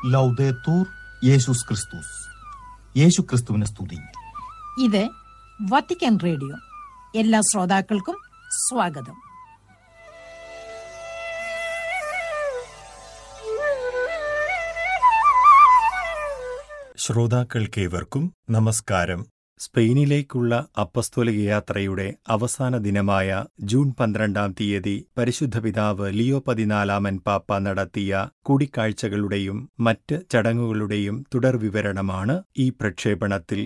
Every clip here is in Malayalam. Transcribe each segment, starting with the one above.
ലൗദേത്തൂർ യേശുസ് ക്രിസ്തുസ്. യേശു ക്രിസ്തുവിനെ സ്തുതി. ഇത് വത്തിക്കാൻ റേഡിയോ. എല്ലാ ശ്രോതാക്കൾക്കും സ്വാഗതം. ശ്രോതാക്കൾക്കേവർക്കും നമസ്കാരം. സ്പെയിനിലേക്കുള്ള അപ്പസ്തോലിക യാത്രയുടെ അവസാന ദിനമായ ജൂൺ 12 പരിശുദ്ധ പിതാവ് ലിയോ 14 പാപ്പ നടത്തിയ കൂടിക്കാഴ്ചകളുടെയും മറ്റ് ചടങ്ങുകളുടെയും തുടർവിവരണമാണ് ഈ പ്രക്ഷേപണത്തിൽ.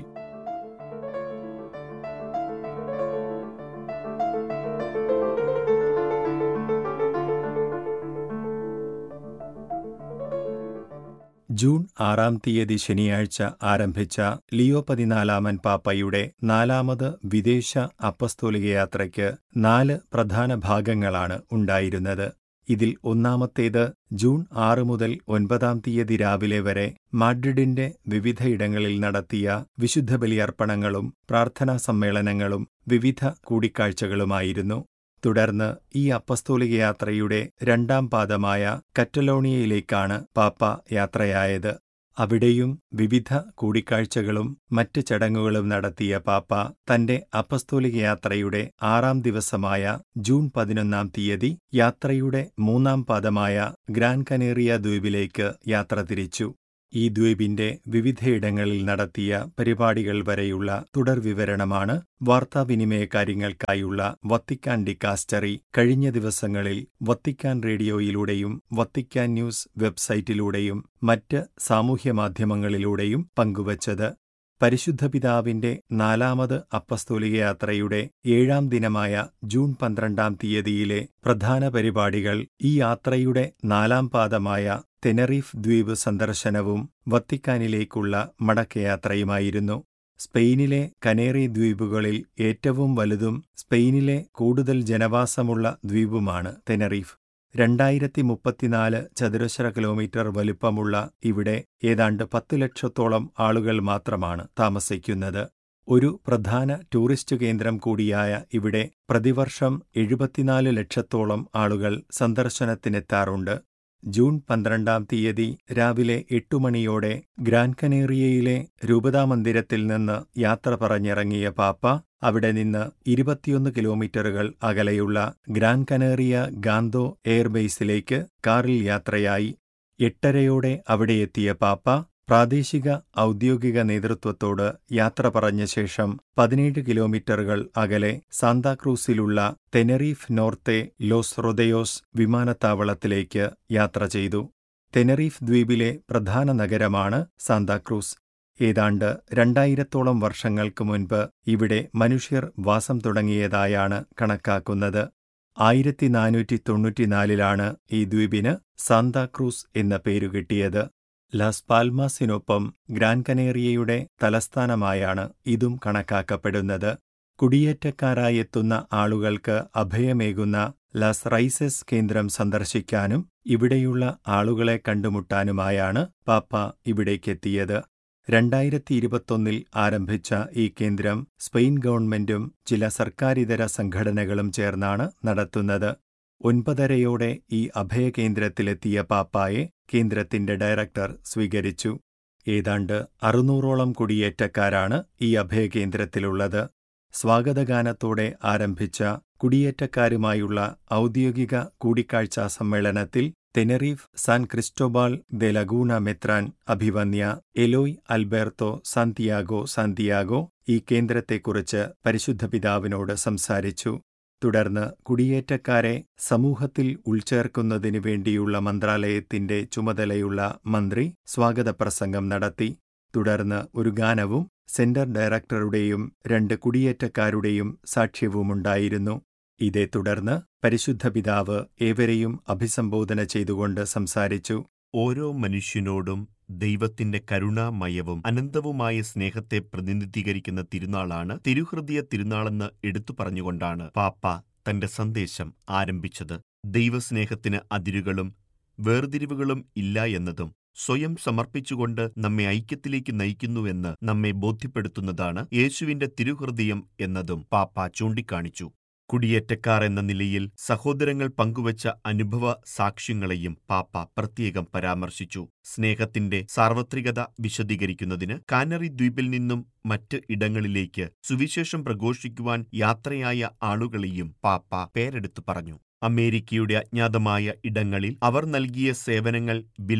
ജൂൺ 6 ശനിയാഴ്ച ആരംഭിച്ച ലിയോ 14 പാപ്പയുടെ 4ാമത് വിദേശ അപ്പസ്തോലിക യാത്രയ്ക്ക് 4 പ്രധാന ഭാഗങ്ങളാണ് ഉണ്ടായിരുന്നത്. ഇതിൽ ഒന്നാമത്തേത് ജൂൺ 6 മുതൽ 9 രാവിലെ വരെ മാഡ്രിഡിന്റെ വിവിധയിടങ്ങളിൽ നടത്തിയ വിശുദ്ധ ബലിയർപ്പണങ്ങളും പ്രാർത്ഥനാ സമ്മേളനങ്ങളും വിവിധ കൂടിക്കാഴ്ചകളുമായിരുന്നു. തുടർന്ന് ഈ അപ്പസ്തോലിക യാത്രയുടെ 2ാം പാദമായ കറ്റലോണിയയിലേക്കാണ് പാപ്പ യാത്രയായത്. അവിടെയും വിവിധ കൂടിക്കാഴ്ചകളും മറ്റ് ചടങ്ങുകളും നടത്തിയ പാപ്പ തന്റെ അപ്പസ്തോലിക യാത്രയുടെ 6ാം ദിവസമായ ജൂൺ 11 യാത്രയുടെ 3ാം പാദമായ ഗ്രാൻ കനേറിയ ദ്വീപിലേക്ക് യാത്ര തിരിച്ചു. ഈ ദ്വീപിന്റെ വിവിധയിടങ്ങളിൽ നടത്തിയ പരിപാടികൾ വരെയുള്ള തുടർവിവരണമാണ് വാർത്താവിനിമയ കാര്യങ്ങൾക്കായുള്ള വത്തിക്കാൻ ഡിക്കാസ്റ്ററി കഴിഞ്ഞ ദിവസങ്ങളിൽ വത്തിക്കാൻ റേഡിയോയിലൂടെയും വത്തിക്കാൻ ന്യൂസ് വെബ്സൈറ്റിലൂടെയും മറ്റ് സാമൂഹ്യമാധ്യമങ്ങളിലൂടെയും പങ്കുവച്ചത്. പരിശുദ്ധ പിതാവിന്റെ 4ാമത് അപ്പസ്തോലിക യാത്രയുടെ 7ാം ദിനമായ ജൂൺ 12 പ്രധാന പരിപാടികൾ ഈ യാത്രയുടെ 4ാം പാദമായ തെനറീഫ് ദ്വീപ് സന്ദർശനവും വത്തിക്കാനിലേക്കുള്ള മടക്കയാത്രയുമായിരുന്നു. സ്പെയിനിലെ കനേറി ദ്വീപുകളിൽ ഏറ്റവും വലുതും സ്പെയിനിലെ കൂടുതൽ ജനവാസമുള്ള ദ്വീപുമാണ് തെനറീഫ്. 2034 ചതുരശ്ര കിലോമീറ്റർ വലുപ്പമുള്ള ഇവിടെ ഏതാണ്ട് 10 ലക്ഷത്തോളം ആളുകൾ മാത്രമാണ് താമസിക്കുന്നത്. ഒരു പ്രധാന ടൂറിസ്റ്റ് കേന്ദ്രം കൂടിയായ ഇവിടെ പ്രതിവർഷം 74 ലക്ഷത്തോളം ആളുകൾ സന്ദർശനത്തിനെത്താറുണ്ട്. ജൂൺ 12 രാവിലെ 8 മണിയോടെ ഗ്രാൻ കനേറിയയിലെ രൂപതാ മന്ദിരത്തിൽ നിന്ന് യാത്ര പറഞ്ഞിറങ്ങിയ പാപ്പ അവിടെ നിന്ന് 21 കിലോമീറ്ററുകൾ അകലെയുള്ള ഗ്രാൻ കനേറിയ ഗാന്തോ എയർബേസിലേക്ക് കാറിൽ യാത്രയായി. 8:30 അവിടെ എത്തിയ പാപ്പ പ്രാദേശിക ഔദ്യോഗിക നേതൃത്വത്തോട് യാത്ര പറഞ്ഞ ശേഷം 17 കിലോമീറ്ററുകൾ അകലെ സാന്താക്രൂസിലുള്ള തെനറീഫ് നോർത്തെ ലോസ് റൊദയോസ് വിമാനത്താവളത്തിലേക്ക് യാത്ര ചെയ്തു. തെനറീഫ് ദ്വീപിലെ പ്രധാന നഗരമാണ് സാന്താക്രൂസ്. ഏതാണ്ട് 2000 വർഷങ്ങൾക്ക് മുൻപ് ഇവിടെ മനുഷ്യർ വാസം തുടങ്ങിയതായാണ് കണക്കാക്കുന്നത്. 1494 ഈ ദ്വീപിന് സാന്താക്രൂസ് എന്ന പേരുകിട്ടിയത്. ലാസ് പാൽമാസിനൊപ്പം ഗ്രാൻ കനേറിയയുടെ തലസ്ഥാനമായാണ് ഇതും കണക്കാക്കപ്പെടുന്നത്. കുടിയേറ്റക്കാരായെത്തുന്ന ആളുകൾക്ക് അഭയമേകുന്ന ലാസ് റൈസസ് കേന്ദ്രം സന്ദർശിക്കാനും ഇവിടെയുള്ള ആളുകളെ കണ്ടുമുട്ടാനുമായാണ് പാപ്പ ഇവിടേക്കെത്തിയത്. 2021 ആരംഭിച്ച ഈ കേന്ദ്രം സ്പെയിൻ ഗവൺമെന്റും ചില സർക്കാരിതര സംഘടനകളും ചേർന്നാണ് നടത്തുന്നത്. 9:30 ഈ അഭയകേന്ദ്രത്തിലെത്തിയ പാപ്പായെ കേന്ദ്രത്തിന്റെ ഡയറക്ടർ സ്വീകരിച്ചു. ഏതാണ്ട് 600ഓളം കുടിയേറ്റക്കാരാണ് ഈ അഭയകേന്ദ്രത്തിലുള്ളത്. സ്വാഗതഗാനത്തോടെ ആരംഭിച്ച കുടിയേറ്റക്കാരുമായുള്ള ഔദ്യോഗിക കൂടിക്കാഴ്ചാ സമ്മേളനത്തിൽ തെനറീഫ് സാൻ ക്രിസ്റ്റോബാൾ ദെ ലഗൂണ മെത്രാൻ അഭിവന്യ എലോയ് അൽബെർട്ടോ സാന്തിയാഗോ ഈ കേന്ദ്രത്തെക്കുറിച്ച് പരിശുദ്ധ പിതാവിനോട് സംസാരിച്ചു. തുടർന്ന് കുടിയേറ്റക്കാരെ സമൂഹത്തിൽ ഉൾച്ചേർക്കുന്നതിനു വേണ്ടിയുള്ള മന്ത്രാലയത്തിന്റെ ചുമതലയുള്ള മന്ത്രി സ്വാഗതപ്രസംഗം നടത്തി. തുടർന്ന് ഒരു ഗാനവും സെന്റർ ഡയറക്ടറുടെയും 2 കുടിയേറ്റക്കാരുടെയും സാക്ഷ്യവുമുണ്ടായിരുന്നു. ഇതേ തുടർന്ന് പരിശുദ്ധ പിതാവ് ഏവരെയും അഭിസംബോധന ചെയ്തുകൊണ്ട് സംസാരിച്ചു. ഓരോ മനുഷ്യനോടും ദൈവത്തിന്റെ കരുണാമയവും അനന്തവുമായ സ്നേഹത്തെ പ്രതിനിധീകരിക്കുന്ന തിരുനാളാണ് തിരുഹൃദയ തിരുനാളെന്ന് എടുത്തു പറഞ്ഞുകൊണ്ടാണ് പാപ്പ തന്റെ സന്ദേശം ആരംഭിച്ചത്. ദൈവസ്നേഹത്തിന് അതിരുകളും വേർതിരിവുകളും ഇല്ല എന്നതും സ്വയം സമർപ്പിച്ചുകൊണ്ട് നമ്മെ ഐക്യത്തിലേക്ക് നയിക്കുന്നുവെന്ന് നമ്മെ ബോധ്യപ്പെടുത്തുന്നതാണ് യേശുവിന്റെ തിരുഹൃദയം എന്നതും പാപ്പ ചൂണ്ടിക്കാണിച്ചു. കുടിയേറ്റക്കാർ എന്ന നിലയിൽ സഹോദരങ്ങൾ പങ്കുവച്ച അനുഭവ സാക്ഷ്യങ്ങളെയും പാപ്പ പ്രത്യേകം പരാമർശിച്ചു. സ്നേഹത്തിന്റെ സാർവത്രികത വിശദീകരിക്കുന്നതിന് കാനറി ദ്വീപിൽ നിന്നും മറ്റ് ഇടങ്ങളിലേക്ക് സുവിശേഷം പ്രഘോഷിക്കുവാൻ യാത്രയായ ആളുകളെയും പാപ്പ പേരെടുത്തു പറഞ്ഞു. അമേരിക്കയുടെ അജ്ഞാതമായ ഇടങ്ങളിൽ അവർ നൽകിയ സേവനങ്ങൾ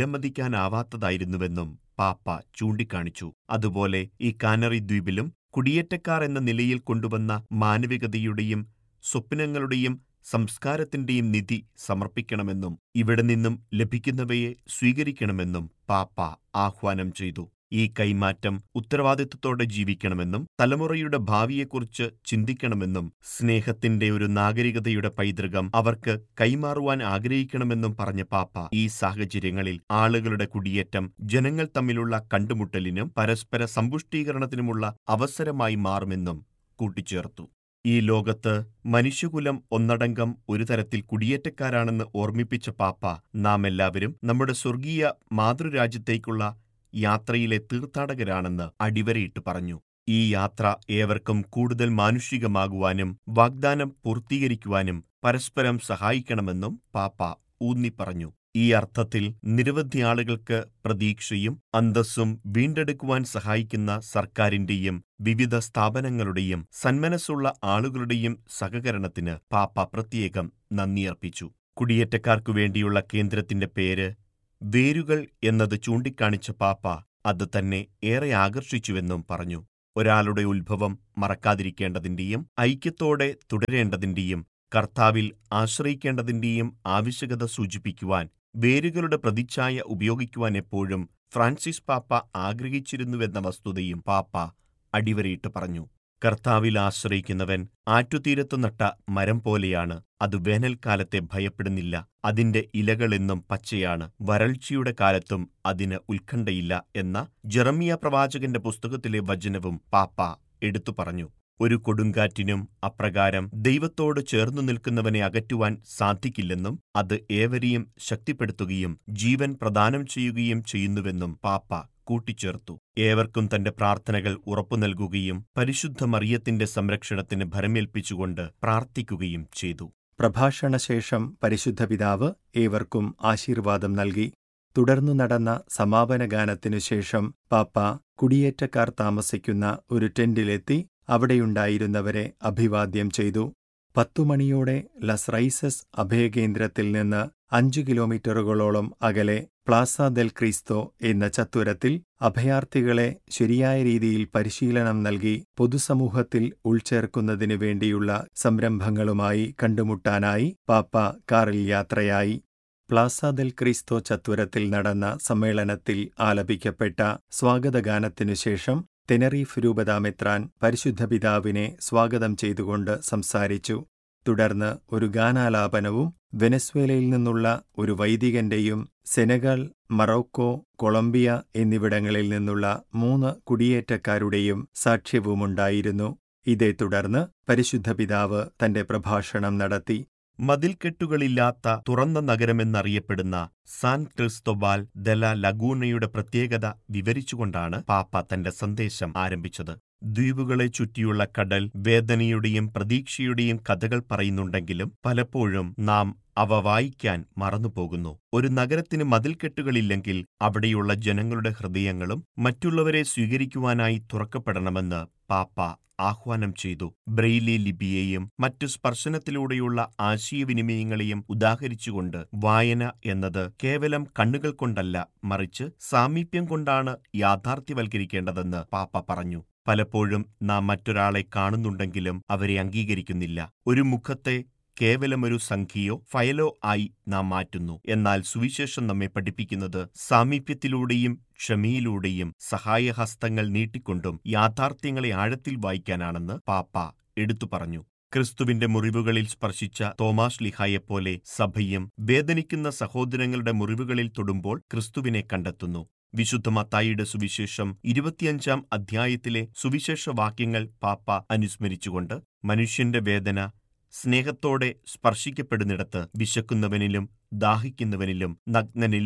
വിലമതിക്കാനാവാത്തതായിരുന്നുവെന്നും പാപ്പ ചൂണ്ടിക്കാണിച്ചു. അതുപോലെ ഈ കാനറി ദ്വീപിലും കുടിയേറ്റക്കാർ എന്ന നിലയിൽ കൊണ്ടുവന്ന മാനവികതയുടെയും സ്വപ്നങ്ങളുടെയും സംസ്കാരത്തിന്റെയും നിധി സമർപ്പിക്കണമെന്നും ഇവിടെ നിന്നും ലഭിക്കുന്നവയെ സ്വീകരിക്കണമെന്നും പാപ്പ ആഹ്വാനം ചെയ്തു. ഈ കൈമാറ്റം ഉത്തരവാദിത്വത്തോടെ ജീവിക്കണമെന്നും തലമുറയുടെ ഭാവിയെക്കുറിച്ച് ചിന്തിക്കണമെന്നും സ്നേഹത്തിന്റെ ഒരു നാഗരികതയുടെ പൈതൃകം അവർക്ക് കൈമാറുവാൻ ആഗ്രഹിക്കണമെന്നും പറഞ്ഞ പാപ്പ ഈ സാഹചര്യങ്ങളിൽ ആളുകളുടെ കുടിയേറ്റം ജനങ്ങൾ തമ്മിലുള്ള കണ്ടുമുട്ടലിനും പരസ്പര സമ്പുഷ്ടീകരണത്തിനുമുള്ള അവസരമായി മാറുമെന്നും കൂട്ടിച്ചേർത്തു. ഈ ലോകത്ത് മനുഷ്യകുലം ഒന്നടങ്കം ഒരു തരത്തിൽ കുടിയേറ്റക്കാരാണെന്ന് ഓർമ്മിപ്പിച്ച പാപ്പ നാം എല്ലാവരും നമ്മുടെ സ്വർഗീയ മാതൃരാജ്യത്തേക്കുള്ള യാത്രയിലെ തീർത്ഥാടകരാണെന്ന് അടിവരയിട്ട് പറഞ്ഞു. ഈ യാത്ര ഏവർക്കും കൂടുതൽ മാനുഷികമാകുവാനും വാഗ്ദാനം പൂർത്തീകരിക്കുവാനും പരസ്പരം സഹായിക്കണമെന്നും പാപ്പ ഊന്നിപ്പറഞ്ഞു. ഈ അർത്ഥത്തിൽ നിരവധി ആളുകൾക്ക് പ്രതീക്ഷയും അന്തസ്സും വീണ്ടെടുക്കുവാൻ സഹായിക്കുന്ന സർക്കാരിന്റെയും വിവിധ സ്ഥാപനങ്ങളുടെയും സന്മനസ്സുള്ള ആളുകളുടെയും സഹകരണത്തിന് പാപ്പ പ്രത്യേകം നന്ദിയർപ്പിച്ചു. കുടിയേറ്റക്കാർക്കു വേണ്ടിയുള്ള കേന്ദ്രത്തിന്റെ പേര് വേരുകൾ എന്നത് ചൂണ്ടിക്കാണിച്ച പാപ്പ അത് തന്നെ ഏറെ ആകർഷിച്ചുവെന്നും പറഞ്ഞു. ഒരാളുടെ ഉത്ഭവം മറക്കാതിരിക്കേണ്ടതിന്റെയും ഐക്യത്തോടെ തുടരേണ്ടതിന്റെയും കർത്താവിൽ ആശ്രയിക്കേണ്ടതിന്റെയും ആവശ്യകത സൂചിപ്പിക്കുവാൻ വേരുകളുടെ പ്രതിച്ഛായ ഉപയോഗിക്കുവാൻ എപ്പോഴും ഫ്രാൻസിസ് പാപ്പ ആഗ്രഹിച്ചിരുന്നുവെന്ന വസ്തുതയും പാപ്പ അടിവരയിട്ട് പറഞ്ഞു. കർത്താവിൽ ആശ്രയിക്കുന്നവൻ ആറ്റുതീരത്തു നട്ട മരം പോലെയാണ്. അത് വേനൽക്കാലത്തെ ഭയപ്പെടുന്നില്ല. അതിന്റെ ഇലകളെന്നും പച്ചയാണ്. വരൾച്ചയുടെ കാലത്തും അതിന് ഉത്കണ്ഠയില്ല എന്ന ജെറമിയ പ്രവാചകന്റെ പുസ്തകത്തിലെ വചനവും പാപ്പ എടുത്തു പറഞ്ഞു. ഒരു കൊടുങ്കാറ്റിനും അപ്രകാരം ദൈവത്തോട് ചേർന്നു നിൽക്കുന്നവനെ അകറ്റുവാൻ സാധിക്കില്ലെന്നും അത് ഏവരെയും ശക്തിപ്പെടുത്തുകയും ജീവൻ പ്രദാനം ചെയ്യുകയും ചെയ്യുന്നുവെന്നും പാപ്പ കൂട്ടിച്ചേർത്തു. ഏവർക്കും തന്റെ പ്രാർത്ഥനകൾ ഉറപ്പു നൽകുകയും പരിശുദ്ധ മറിയത്തിന്റെ സംരക്ഷണത്തിന് ഭരമേൽപ്പിച്ചുകൊണ്ട് പ്രാർത്ഥിക്കുകയും ചെയ്തു. പ്രഭാഷണശേഷം പരിശുദ്ധ പിതാവ് ഏവർക്കും ആശീർവാദം നൽകി. തുടർന്നു നടന്ന സമാപന ഗാനത്തിനു ശേഷം പാപ്പ കുടിയേറ്റക്കാർ താമസിക്കുന്ന ഒരു ടെന്റിലെത്തി അവിടെയുണ്ടായിരുന്നവരെ അഭിവാദ്യം ചെയ്തു. 10 മണിയോടെ ലസ് റൈസസ് അഭയകേന്ദ്രത്തിൽ നിന്ന് 5 കിലോമീറ്ററുകളോളം അകലെ പ്ലാസ ദെൽ ക്രിസ്തോ എന്ന ചത്വരത്തിൽ അഭയാർത്ഥികളെ ശരിയായ രീതിയിൽ പരിശീലനം നൽകി പൊതുസമൂഹത്തിൽ ഉൾച്ചേർക്കുന്നതിനു വേണ്ടിയുള്ള സംരംഭങ്ങളുമായി കണ്ടുമുട്ടാനായി പാപ്പ കാറിൽ യാത്രയായി. പ്ലാസ ദെൽ ക്രിസ്തോ ചത്വരത്തിൽ നടന്ന സമ്മേളനത്തിൽ ആലപിക്കപ്പെട്ട സ്വാഗതഗാനത്തിനു ശേഷം തെനറീഫ് രൂപതാമെത്രാൻ പരിശുദ്ധ പിതാവിനെ സ്വാഗതം ചെയ്തുകൊണ്ട് സംസാരിച്ചു. തുടർന്ന് ഒരു ഗാനാലാപനവും വെനസ്വേലയിൽ നിന്നുള്ള ഒരു വൈദികന്റെയും സെനഗൽ, മറോക്കോ, കൊളംബിയ എന്നിവിടങ്ങളിൽ നിന്നുള്ള 3 കുടിയേറ്റക്കാരുടെയും സാക്ഷ്യവുമുണ്ടായിരുന്നു. ഇതേ തുടർന്ന് പരിശുദ്ധ പിതാവ് തന്റെ പ്രഭാഷണം നടത്തി. മതിൽക്കെട്ടുകളില്ലാത്ത തുറന്ന നഗരമെന്നറിയപ്പെടുന്ന സാൻ ക്രിസ്തോബാൽ ദെ ല ലഗൂണയുടെ പ്രത്യേകത വിവരിച്ചുകൊണ്ടാണ് പാപ്പ തന്റെ സന്ദേശം ആരംഭിച്ചത്. ദ്വീപുകളെ ചുറ്റിയുള്ള കടൽ വേദനയുടെയും പ്രതീക്ഷയുടെയും കഥകൾ പറയുന്നുണ്ടെങ്കിലും പലപ്പോഴും നാം അവ വായിക്കാൻ മറന്നുപോകുന്നു. ഒരു നഗരത്തിന് മതിൽക്കെട്ടുകളില്ലെങ്കിൽ അവിടെയുള്ള ജനങ്ങളുടെ ഹൃദയങ്ങളും മറ്റുള്ളവരെ സ്വീകരിക്കുവാനായി തുറക്കപ്പെടണമെന്ന് പാപ്പ ആഹ്വാനം ചെയ്തു. ബ്രെയിലി ലിപിയെയും മറ്റു സ്പർശനത്തിലൂടെയുള്ള ആശയവിനിമയങ്ങളെയും ഉദാഹരിച്ചുകൊണ്ട് വായന എന്നത് കേവലം കണ്ണുകൾ കൊണ്ടല്ല, മറിച്ച് സാമീപ്യം കൊണ്ടാണ് യാഥാർത്ഥ്യവൽക്കരിക്കേണ്ടതെന്ന് പാപ്പ പറഞ്ഞു. പലപ്പോഴും നാം മറ്റൊരാളെ കാണുന്നുണ്ടെങ്കിലും അവരെ അംഗീകരിക്കുന്നില്ല. ഒരു മുഖത്തെ കേവലമൊരു സംഖ്യയോ ഫയലോ ആയി നാം മാറ്റുന്നു. എന്നാൽ സുവിശേഷം നമ്മെ പഠിപ്പിക്കുന്നത് സാമീപ്യത്തിലൂടെയും ക്ഷമയിലൂടെയും സഹായഹസ്തങ്ങൾ നീട്ടിക്കൊണ്ടും യാഥാർത്ഥ്യങ്ങളെ ആഴത്തിൽ വായിക്കാനാണെന്ന് പാപ്പ എടുത്തു പറഞ്ഞു. ക്രിസ്തുവിന്റെ മുറിവുകളിൽ സ്പർശിച്ച തോമാസ് ലീഹായെപ്പോലെ സഭയും വേദനിക്കുന്ന സഹോദരങ്ങളുടെ മുറിവുകളിൽ തൊടുമ്പോൾ ക്രിസ്തുവിനെ കണ്ടെത്തുന്നു. വിശുദ്ധ മത്തായിയുടെ സുവിശേഷം 25-ാം അധ്യായത്തിലെ സുവിശേഷ വാക്യങ്ങൾ പാപ്പ അനുസ്മരിച്ചുകൊണ്ട് മനുഷ്യന്റെ വേദന സ്നേഹത്തോടെ സ്പർശിക്കപ്പെടുന്നിടത്ത് വിശക്കുന്നവനിലും ദാഹിക്കുന്നവനിലും നഗ്നനിലും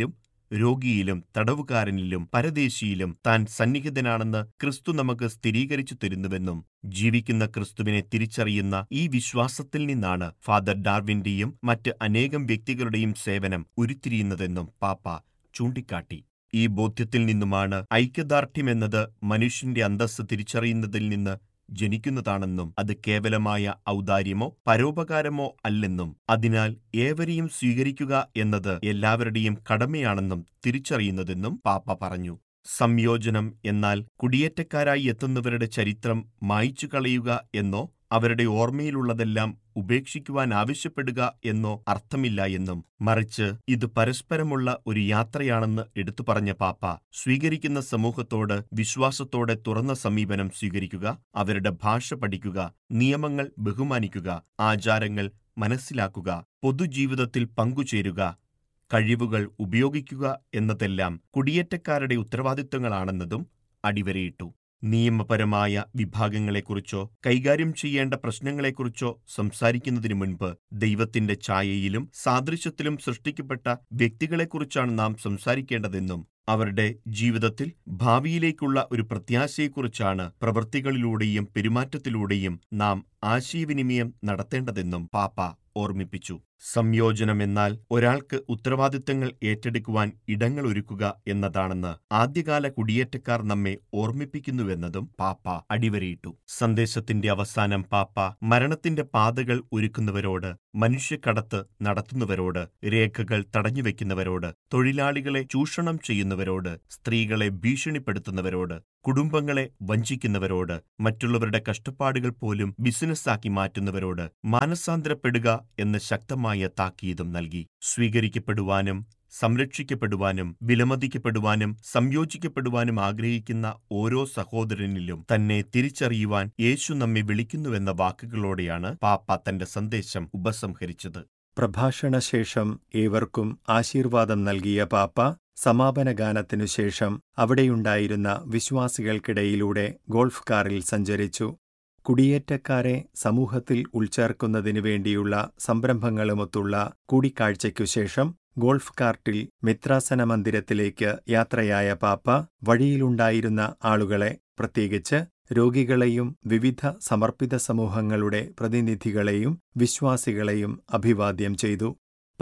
രോഗിയിലും തടവുകാരനിലും പരദേശിയിലും താൻ സന്നിഹിതനാണെന്ന് ക്രിസ്തു നമുക്ക് സ്ഥിരീകരിച്ചു തരുന്നുവെന്നും ജീവിക്കുന്ന ക്രിസ്തുവിനെ തിരിച്ചറിയുന്ന ഈ വിശ്വാസത്തിൽ നിന്നാണ് ഫാദർ ഡാർവിന്റെയും മറ്റ് അനേകം വ്യക്തികളുടെയും സേവനം ഉരുത്തിരിയുന്നതെന്നും പാപ്പ ചൂണ്ടിക്കാട്ടി. ഈ ബോധ്യത്തിൽ നിന്നുമാണ് ഐക്യദാർഢ്യമെന്നത് മനുഷ്യന്റെ അന്തസ്സ് തിരിച്ചറിയുന്നതിൽ നിന്ന് ജനിക്കുന്നതാണെന്നും അത് കേവലമായ ഔദാര്യമോ പരോപകാരമോ അല്ലെന്നും അതിനാൽ ഏവരെയും സ്വീകരിക്കുക എന്നത് എല്ലാവരുടെയും കടമയാണെന്നും തിരിച്ചറിയുന്നതെന്നും പാപ്പ പറഞ്ഞു. സംയോജനം എന്നാൽ കുടിയേറ്റക്കാരായി എത്തുന്നവരുടെ ചരിത്രം മായ്ച്ചു കളയുക എന്നോ അവരുടെ ഓർമ്മയിലുള്ളതെല്ലാം ഉപേക്ഷിക്കുവാൻ ആവശ്യപ്പെടുക എന്നോ അർത്ഥമില്ല എന്നും മറിച്ച് ഇത് പരസ്പരമുള്ള ഒരു യാത്രയാണെന്ന് എടുത്തു പറഞ്ഞ പാപ്പ സ്വീകരിക്കുന്ന സമൂഹത്തോട് വിശ്വാസത്തോടെ തുറന്ന സമീപനം സ്വീകരിക്കുക, അവരുടെ ഭാഷ പഠിക്കുക, നിയമങ്ങൾ ബഹുമാനിക്കുക, ആചാരങ്ങൾ മനസ്സിലാക്കുക, പൊതുജീവിതത്തിൽ പങ്കുചേരുക, കഴിവുകൾ ഉപയോഗിക്കുക എന്നതെല്ലാം കുടിയേറ്റക്കാരുടെ ഉത്തരവാദിത്തങ്ങളാണെന്നതും അടിവരയിട്ടു. നിയമപരമായ വിഭാഗങ്ങളെക്കുറിച്ചോ കൈകാര്യം ചെയ്യേണ്ട പ്രശ്നങ്ങളെക്കുറിച്ചോ സംസാരിക്കുന്നതിനു മുൻപ് ദൈവത്തിന്റെ ഛായയിലും സാദൃശ്യത്തിലും സൃഷ്ടിക്കപ്പെട്ട വ്യക്തികളെക്കുറിച്ചാണ് നാം സംസാരിക്കേണ്ടതെന്നും അവരുടെ ജീവിതത്തിൽ ഭാവിയിലേക്കുള്ള ഒരു പ്രത്യാശയെക്കുറിച്ചാണ് പ്രവൃത്തികളിലൂടെയും പെരുമാറ്റത്തിലൂടെയും നാം ആശയവിനിമയം നടത്തേണ്ടതെന്നും പാപ്പ ഓർമ്മിപ്പിച്ചു. സംയോജനമെന്നാൽ ഒരാൾക്ക് ഉത്തരവാദിത്തങ്ങൾ ഏറ്റെടുക്കുവാൻ ഇടങ്ങളൊരുക്കുക എന്നതാണെന്ന് ആദ്യകാല കുടിയേറ്റക്കാർ നമ്മെ ഓർമ്മിപ്പിക്കുന്നുവെന്നതും പാപ്പ അടിവരയിട്ടു. സന്ദേശത്തിന്റെ അവസാനം പാപ്പ മരണത്തിന്റെ പാതകൾ ഒരുക്കുന്നവരോട്, മനുഷ്യക്കടത്ത് നടത്തുന്നവരോട്, രേഖകൾ തടഞ്ഞുവെക്കുന്നവരോട്, തൊഴിലാളികളെ ചൂഷണം ചെയ്യുന്നവരോട്, സ്ത്രീകളെ ഭീഷണിപ്പെടുത്തുന്നവരോട്, കുടുംബങ്ങളെ വഞ്ചിക്കുന്നവരോട്, മറ്റുള്ളവരുടെ കഷ്ടപ്പാടുകൾ പോലും ബിസിനസ്സാക്കി മാറ്റുന്നവരോട് മാനസാന്തരപ്പെടുക എന്ന ശക്തമായ താക്കീതും നൽകി. സ്വീകരിക്കപ്പെടുവാനും സംരക്ഷിക്കപ്പെടുവാനും വിലമതിക്കപ്പെടുവാനും സംയോജിക്കപ്പെടുവാനും ആഗ്രഹിക്കുന്ന ഓരോ സഹോദരനിലും തന്നെ തിരിച്ചറിയുവാൻ യേശു നമ്മെ വിളിക്കുന്നുവെന്ന വാക്കുകളോടെയാണ് പാപ്പ തന്റെ സന്ദേശം ഉപസംഹരിച്ചത്. പ്രഭാഷണശേഷം ഏവർക്കും ആശീർവാദം നൽകിയ പാപ്പ സമാപന ഗാനത്തിനു ശേഷം അവിടെയുണ്ടായിരുന്ന വിശ്വാസികൾക്കിടയിലൂടെ ഗോൾഫ് കാറിൽ സഞ്ചരിച്ചു. കുടിയേറ്റക്കാരെ സമൂഹത്തിൽ ഉൾച്ചേർക്കുന്നതിനു വേണ്ടിയുള്ള സംരംഭങ്ങളുമൊത്തുള്ള കൂടിക്കാഴ്ചയ്ക്കു ശേഷം ഗോൾഫ് കാർട്ടിൽ മിത്രാസന മന്ദിരത്തിലേക്ക് യാത്രയായ പാപ്പ വഴിയിലുണ്ടായിരുന്ന ആളുകളെ, പ്രത്യേകിച്ച് രോഗികളെയും വിവിധ സമർപ്പിത സമൂഹങ്ങളുടെ പ്രതിനിധികളെയും വിശ്വാസികളെയും അഭിവാദ്യം ചെയ്തു.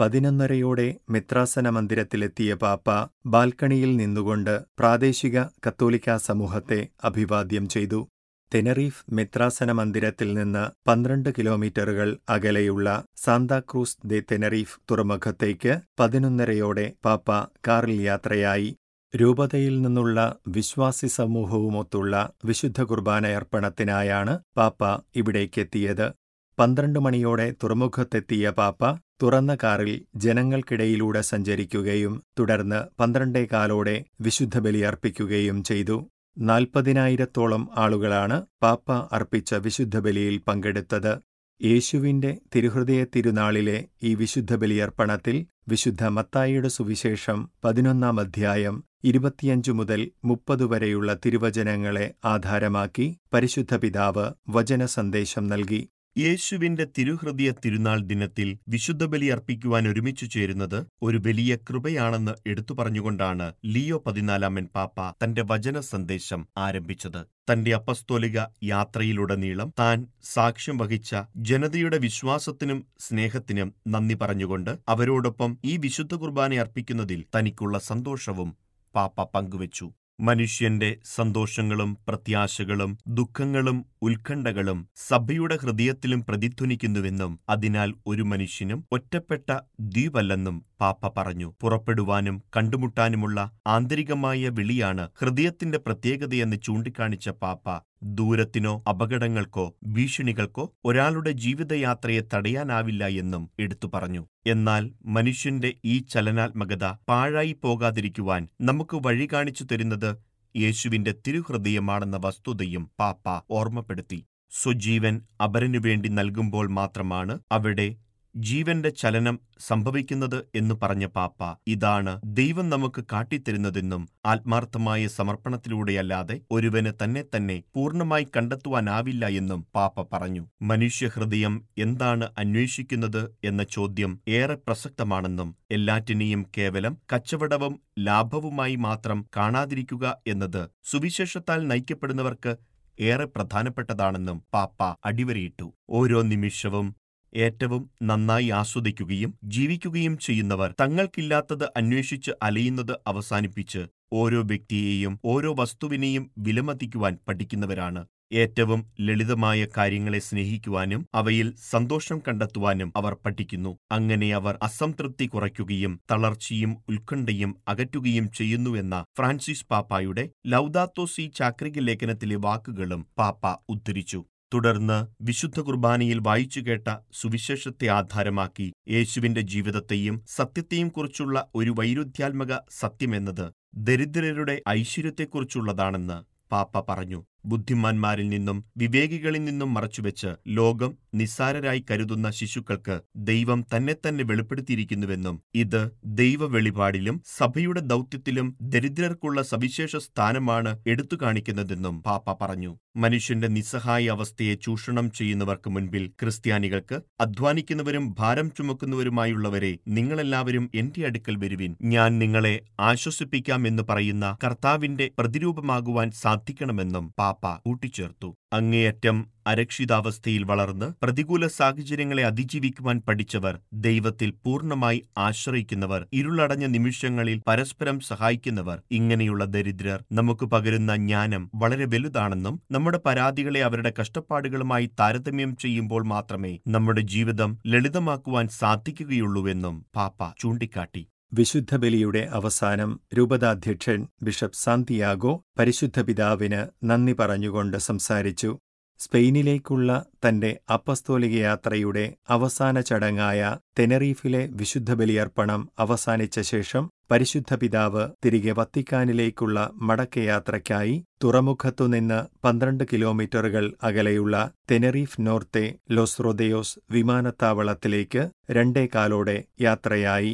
11:30 മിത്രാസന മന്ദിരത്തിലെത്തിയ പാപ്പ ബാൽക്കണിയിൽ നിന്നുകൊണ്ട് പ്രാദേശിക കത്തോലിക്കാ സമൂഹത്തെ അഭിവാദ്യം ചെയ്തു. തെനറീഫ് മിത്രാസന മന്ദിരത്തിൽ നിന്ന് 12 കിലോമീറ്ററുകൾ അകലെയുള്ള സാന്താക്രൂസ് ദെ തെനറീഫ് തുറമുഖത്തേക്ക് 11:30 പാപ്പ കാറിൽ യാത്രയായി. രൂപതയിൽ നിന്നുള്ള വിശ്വാസി സമൂഹവുമൊത്തുള്ള വിശുദ്ധ കുർബാനയർപ്പണത്തിനായാണ് പാപ്പ ഇവിടേക്കെത്തിയത്. 12 മണിയോടെ തുറമുഖത്തെത്തിയ പാപ്പ തുറന്ന കാറിൽ ജനങ്ങൾക്കിടയിലൂടെ സഞ്ചരിക്കുകയും തുടർന്ന് 12:15 വിശുദ്ധ ബലിയർപ്പിക്കുകയും ചെയ്തു. 40,000-ഓളം ആളുകളാണ് പാപ്പ അർപ്പിച്ച വിശുദ്ധ ബലിയിൽ പങ്കെടുത്തത്. യേശുവിന്റെ തിരുഹൃദയ തിരുനാളിലെ ഈ വിശുദ്ധ ബലിയർപ്പണത്തിൽ വിശുദ്ധ മത്തായിയുടെ സുവിശേഷം 11-ാം അധ്യായം 25 മുതൽ 30 വരെയുള്ള തിരുവചനങ്ങളെ ആധാരമാക്കി പരിശുദ്ധ പിതാവ് വചന സന്ദേശം നൽകി. യേശുവിന്റെ തിരുഹൃദയ തിരുനാൾ ദിനത്തിൽ വിശുദ്ധ ബലി അർപ്പിക്കുവാൻ ഒരുമിച്ചു ചേരുന്നത് ഒരു വലിയ കൃപയാണെന്ന് എടുത്തു പറഞ്ഞുകൊണ്ടാണ് ലിയോ 14 പാപ്പ തന്റെ വചന സന്ദേശം ആരംഭിച്ചത്. തന്റെ അപ്പസ്തോലിക യാത്രയിലുടനീളം താൻ സാക്ഷ്യം വഹിച്ച ജനതയുടെ വിശ്വാസത്തിനും സ്നേഹത്തിനും നന്ദി പറഞ്ഞുകൊണ്ട് അവരോടൊപ്പം ഈ വിശുദ്ധ കുർബാന അർപ്പിക്കുന്നതിൽ തനിക്കുള്ള സന്തോഷവും പാപ്പ പങ്കുവച്ചു. മനുഷ്യന്റെ സന്തോഷങ്ങളും പ്രത്യാശകളും ദുഃഖങ്ങളും ഉത്കണ്ഠകളും സഭയുടെ ഹൃദയത്തിലും പ്രതിധ്വനിക്കുന്നുവെന്നും അതിനാൽ ഒരു മനുഷ്യനും ഒറ്റപ്പെട്ട ദ്വീപല്ലെന്നും പാപ്പ പറഞ്ഞു. പുറപ്പെടുവാനും കണ്ടുമുട്ടാനുമുള്ള ആന്തരികമായ വിളിയാണ് ഹൃദയത്തിന്റെ പ്രത്യേകതയെന്ന് ചൂണ്ടിക്കാണിച്ച പാപ്പ ദൂരത്തിനോ അപകടങ്ങൾക്കോ ഭീഷണികൾക്കോ ഒരാളുടെ ജീവിതയാത്രയെ തടയാനാവില്ല എന്നും എടുത്തു പറഞ്ഞു. എന്നാൽ മനുഷ്യന്റെ ഈ ചലനാത്മകത പാഴായി പോകാതിരിക്കുവാൻ നമുക്ക് വഴി കാണിച്ചു തരുന്നത് യേശുവിന്റെ തിരുഹൃദയമാണെന്ന വസ്തുതയും പാപ്പ ഓർമ്മപ്പെടുത്തി. സ്വജീവൻ അപരനുവേണ്ടി നൽകുമ്പോൾ മാത്രമാണ് അവിടെ ജീവന്റെ ചലനം സംഭവിക്കുന്നത് എന്ന് പറഞ്ഞ പാപ്പ ഇതാണ് ദൈവം നമുക്ക് കാട്ടിത്തരുന്നതെന്നും ആത്മാർത്ഥമായ സമർപ്പണത്തിലൂടെയല്ലാതെ ഒരുവന് തന്നെ പൂർണ്ണമായി കണ്ടെത്തുവാനാവില്ല എന്നും പാപ്പ പറഞ്ഞു. മനുഷ്യഹൃദയം എന്താണ് അന്വേഷിക്കുന്നത് എന്ന ചോദ്യം ഏറെ പ്രസക്തമാണെന്നും എല്ലാറ്റിനെയും കേവലം കച്ചവടവും ലാഭവുമായി മാത്രം കാണാതിരിക്കുക എന്നത് സുവിശേഷത്താൽ നയിക്കപ്പെടുന്നവർക്ക് ഏറെ പ്രധാനപ്പെട്ടതാണെന്നും പാപ്പ അടിവരയിട്ടു. ഓരോ നിമിഷവും ഏറ്റവും നന്നായി ആസ്വദിക്കുകയും ജീവിക്കുകയും ചെയ്യുന്നവർ തങ്ങൾക്കില്ലാത്തത് അന്വേഷിച്ച് അലയുന്നത് അവസാനിപ്പിച്ച് ഓരോ വ്യക്തിയെയും ഓരോ വസ്തുവിനെയും വിലമതിക്കുവാൻ പഠിക്കുന്നവരാണ്. ഏറ്റവും ലളിതമായ കാര്യങ്ങളെ സ്നേഹിക്കുവാനും അവയിൽ സന്തോഷം കണ്ടെത്തുവാനും അവർ പഠിക്കുന്നു. അങ്ങനെ അവർ അസംതൃപ്തി കുറയ്ക്കുകയും തളർച്ചയും ഉത്കണ്ഠയും അകറ്റുകയും ചെയ്യുന്നുവെന്ന ഫ്രാൻസിസ് പാപ്പായുടെ ലൗദാത്തോ സി ചാക്രിക ലേഖനത്തിലെ വാക്കുകളും പാപ്പ ഉദ്ധരിച്ചു. തുടർന്ന് വിശുദ്ധ കുർബാനയിൽ വായിച്ചുകേട്ട സുവിശേഷത്തെ ആധാരമാക്കി യേശുവിന്റെ ജീവിതത്തെയും സത്യത്തെയും കുറിച്ചുള്ള ഒരു വൈരുദ്ധ്യാത്മക സത്യമെന്നത് ദരിദ്രരുടെ ഐശ്വര്യത്തെക്കുറിച്ചുള്ളതാണെന്ന് പാപ്പ പറഞ്ഞു. ബുദ്ധിമാന്മാരിൽ നിന്നും വിവേകികളിൽ നിന്നും മറച്ചുവെച്ച് ലോകം നിസ്സാരരായി കരുതുന്ന ശിശുക്കൾക്ക് ദൈവം തന്നെ വെളിപ്പെടുത്തിയിരിക്കുന്നുവെന്നും ഇത് ദൈവ വെളിപാടിലും സഭയുടെ ദൗത്യത്തിലും ദരിദ്രർക്കുള്ള സവിശേഷ സ്ഥാനമാണ് എടുത്തു കാണിക്കുന്നതെന്നും പാപ്പ പറഞ്ഞു. മനുഷ്യന്റെ നിസ്സഹായ അവസ്ഥയെ ചൂഷണം ചെയ്യുന്നവർക്ക് മുൻപിൽ ക്രിസ്ത്യാനികൾക്ക് അധ്വാനിക്കുന്നവരും ഭാരം ചുമക്കുന്നവരുമായുള്ളവരെ, നിങ്ങളെല്ലാവരും എന്റെ അടുക്കൽ വരുവിൻ, ഞാൻ നിങ്ങളെ ആശ്വസിപ്പിക്കാമെന്ന് പറയുന്ന കർത്താവിന്റെ പ്രതിരൂപമാകുവാൻ സാധിക്കണമെന്നും പാപ്പ കൂട്ടിച്ചേർത്തു. അങ്ങേയറ്റം അരക്ഷിതാവസ്ഥയിൽ വളർന്ന് പ്രതികൂല സാഹചര്യങ്ങളെ അതിജീവിക്കുവാൻ പഠിച്ചവർ, ദൈവത്തിൽ പൂർണ്ണമായി ആശ്രയിക്കുന്നവർ, ഇരുളടഞ്ഞ നിമിഷങ്ങളിൽ പരസ്പരം സഹായിക്കുന്നവർ, ഇങ്ങനെയുള്ള ദരിദ്രർ നമുക്ക് പകരുന്ന ജ്ഞാനം വളരെ വലുതാണെന്നും നമ്മുടെ പരാതികളെ അവരുടെ കഷ്ടപ്പാടുകളുമായി താരതമ്യം ചെയ്യുമ്പോൾ മാത്രമേ നമ്മുടെ ജീവിതം ലളിതമാക്കുവാൻ സാധിക്കുകയുള്ളൂവെന്നും പാപ്പ ചൂണ്ടിക്കാട്ടി. വിശുദ്ധ ബലിയുടെ അവസാനം രൂപതാധ്യക്ഷൻ ബിഷപ്പ് സാന്തിയാഗോ പരിശുദ്ധ പിതാവിന് നന്ദി പറഞ്ഞുകൊണ്ട് സംസാരിച്ചു. സ്പെയിനിലേക്കുള്ള തന്റെ അപ്പസ്തോലിക യാത്രയുടെ അവസാന ചടങ്ങായ തെനറീഫിലെ വിശുദ്ധ ബലിയർപ്പണം അവസാനിച്ച ശേഷം പരിശുദ്ധ പിതാവ് തിരികെ വത്തിക്കാനിലേക്കുള്ള മടക്കയാത്രയ്ക്കായി തുറമുഖത്തുനിന്ന് 12 കിലോമീറ്ററുകൾ അകലെയുള്ള തെനറീഫ് നോർത്തെ ലോസ് റോദയോസ് വിമാനത്താവളത്തിലേക്ക് 2:15 യാത്രയായി.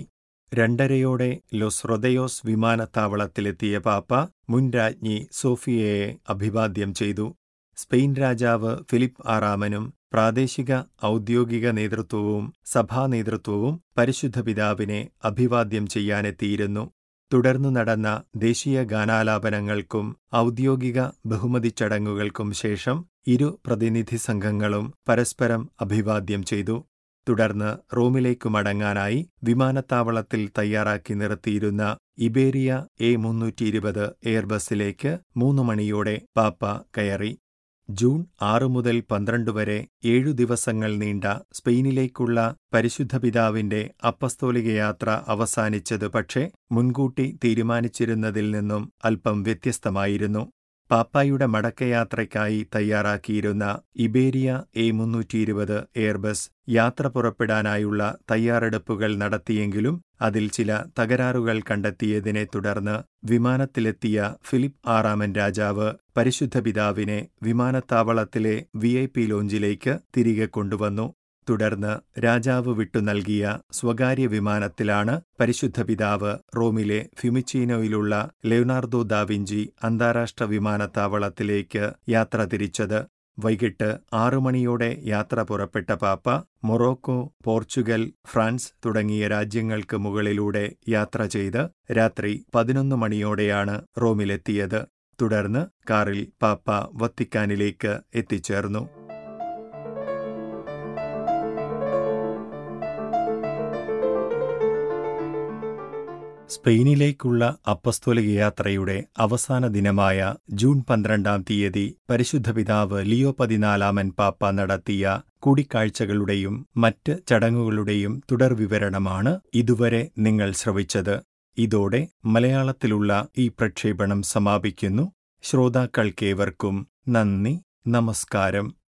2:30 ലോസ് റോദയോസ് വിമാനത്താവളത്തിലെത്തിയ പാപ്പ മുൻ രാജ്ഞി സോഫിയയെ അഭിവാദ്യം ചെയ്തു. സ്പെയിൻ രാജാവ് ഫിലിപ്പ് ആറാമനും പ്രാദേശിക ഔദ്യോഗിക നേതൃത്വവും സഭാനേതൃത്വവും പരിശുദ്ധ പിതാവിനെ അഭിവാദ്യം ചെയ്യാനെത്തിയിരുന്നു. തുടർന്നു നടന്ന ദേശീയ ഗാനാലാപനങ്ങൾക്കും ഔദ്യോഗിക ബഹുമതി ചടങ്ങുകൾക്കും ശേഷം ഇരു പ്രതിനിധി സംഘങ്ങളും പരസ്പരം അഭിവാദ്യം ചെയ്തു. തുടർന്ന് റോമിലേക്കു മടങ്ങാനായി വിമാനത്താവളത്തിൽ തയ്യാറാക്കി നിർത്തിയിരുന്ന ഇബേരിയ A320 എയർബസിലേക്ക് 3 മണിയോടെ പാപ്പ കയറി. ജൂൺ 6 മുതൽ 12 വരെ 7 ദിവസങ്ങൾ നീണ്ട സ്പെയിനിലേക്കുള്ള പരിശുദ്ധ പിതാവിന്റെ അപ്പസ്തോലിക യാത്ര അവസാനിച്ചത് പക്ഷേ മുൻകൂട്ടി തീരുമാനിച്ചിരുന്നതിൽ നിന്നും അല്പം വ്യത്യസ്തമായിരുന്നു. പാപ്പായുടെ മടക്കയാത്രയ്ക്കായി തയ്യാറാക്കിയിരുന്ന ഇബേരിയ A320 എയർബസ് യാത്ര പുറപ്പെടാനായുള്ള തയ്യാറെടുപ്പുകൾ നടത്തിയെങ്കിലും അതിൽ ചില തകരാറുകൾ കണ്ടെത്തിയതിനെ തുടർന്ന് വിമാനത്തിലെത്തിയ ഫിലിപ്പ് ആറാമൻ രാജാവ് പരിശുദ്ധ പിതാവിനെ വിമാനത്താവളത്തിലെ VIP ലോഞ്ചിലേക്ക് തിരികെ കൊണ്ടുവന്നു. തുടർന്ന് രാജാവ് വിട്ടു നൽകിയ സ്വകാര്യ വിമാനത്തിലാണ് പരിശുദ്ധ പിതാവ് റോമിലെ ഫ്യുമിച്ചീനോയിലുള്ള ലിയോനാർദോ ദാവിഞ്ചി അന്താരാഷ്ട്ര വിമാനത്താവളത്തിലേക്ക് യാത്ര തിരിച്ചത്. വൈകിട്ട് 6 മണിയോടെ യാത്ര പുറപ്പെട്ട പാപ്പ മൊറോക്കോ, പോർച്ചുഗൽ, ഫ്രാൻസ് തുടങ്ങിയ രാജ്യങ്ങൾക്ക് മുകളിലൂടെ യാത്ര ചെയ്ത് രാത്രി 11 മണിയോടെയാണ് റോമിലെത്തിയത്. തുടർന്ന് കാറിൽ പാപ്പ വത്തിക്കാനിലേക്ക് എത്തിച്ചേർന്നു. സ്പെയിനിലേക്കുള്ള അപ്പസ്തോലിക യാത്രയുടെ അവസാന ദിനമായ ജൂൺ 12-ാം തീയതി പരിശുദ്ധ പിതാവ് ലിയോ 14 പാപ്പ നടത്തിയ കൂടിക്കാഴ്ചകളുടെയും മറ്റ് ചടങ്ങുകളുടെയും തുടർവിവരണമാണ് ഇതുവരെ നിങ്ങൾ ശ്രവിച്ചത്. ഇതോടെ മലയാളത്തിലുള്ള ഈ പ്രക്ഷേപണം സമാപിക്കുന്നു. ശ്രോതാക്കൾക്കേവർക്കും നന്ദി, നമസ്കാരം.